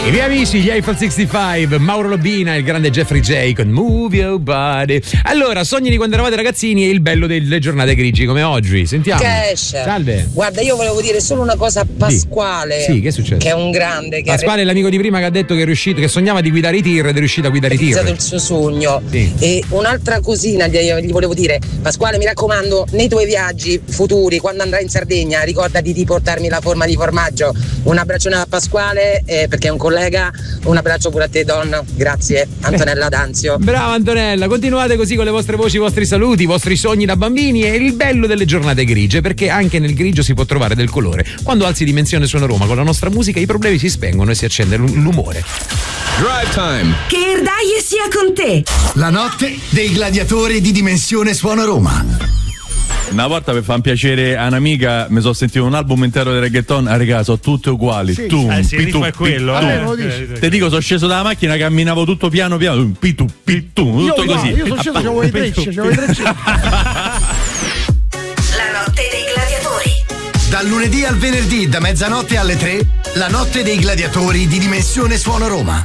I miei amici, gli Eiffel 65, Mauro Lobina e il grande Jeffrey J con Move Your Body. Allora, sogni di quando eravate ragazzini e il bello delle giornate grigi come oggi. Sentiamo. Cash. Salve. Guarda, io volevo dire solo una cosa a Pasquale. Sì, che è successo? Che è un grande. Pasquale è l'amico di prima che ha detto che è riuscito, che sognava di guidare i tir ed è riuscito a guidare i tir. Ha realizzato il suo sogno. Sì. E un'altra cosina gli volevo dire. Pasquale, mi raccomando, nei tuoi viaggi futuri, quando andrai in Sardegna, ricordati di portarmi la forma di formaggio. Un abbraccione a Pasquale, perché è un collega. Un abbraccio pure a te, donna. Grazie, Antonella D'Anzio. Brava Antonella, continuate così con le vostre voci, i vostri saluti, i vostri sogni da bambini e il bello delle giornate grigie, perché anche nel grigio si può trovare del colore. Quando alzi dimensione Suona Roma con la nostra musica i problemi si spengono e si accende l'umore. Drive Time. Che Erdaie sia con te. La notte dei gladiatori di Dimensione Suona Roma. Una volta per far piacere a un'amica mi sono sentito un album intero di reggaeton, a regà, sono tutte uguali. Sì, tu, sì, il ritmo è quello. Te dico, sono sceso dalla macchina, camminavo tutto piano piano, pitu, tutto così. Io sono sceso, c'avevo i trecci. La notte dei gladiatori. Dal lunedì al venerdì, da mezzanotte alle 3, la notte dei gladiatori di Dimensione Suona Roma.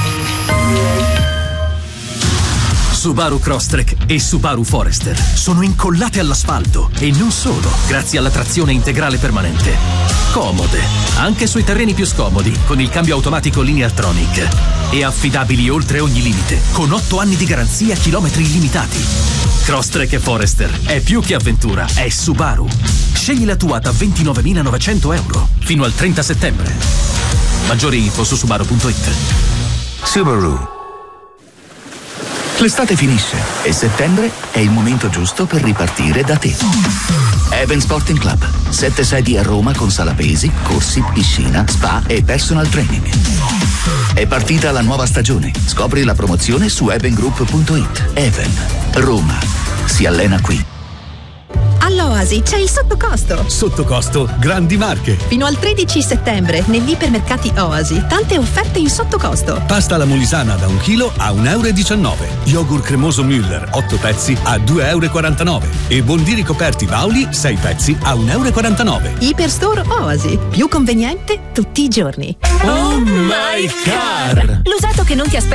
Subaru Crosstrek e Subaru Forester sono incollate all'asfalto e non solo, grazie alla trazione integrale permanente. Comode, anche sui terreni più scomodi, con il cambio automatico Lineartronic. E affidabili oltre ogni limite, con 8 anni di garanzia, chilometri illimitati. Crosstrek e Forester è più che avventura, è Subaru. Scegli la tua da 29.900 euro fino al 30 settembre. Maggiori info su Subaru.it. Subaru. L'estate finisce e settembre è il momento giusto per ripartire da te. Even Sporting Club, 7 sedi a Roma con sala pesi, corsi, piscina, spa e personal training. È partita la nuova stagione. Scopri la promozione su evengroup.it. Even, Roma, si allena qui. All'Oasi c'è il sottocosto. Sottocosto grandi marche. Fino al 13 settembre negli ipermercati Oasi. Tante offerte in sottocosto. Pasta alla Molisana da 1 chilo a 1,19 €. Yogurt cremoso Müller 8 pezzi a 2,49 €. E bondini coperti Bauli 6 pezzi a 1,49 €. Iperstore Oasi. Più conveniente tutti i giorni. Oh my car! L'usato che non ti aspetta.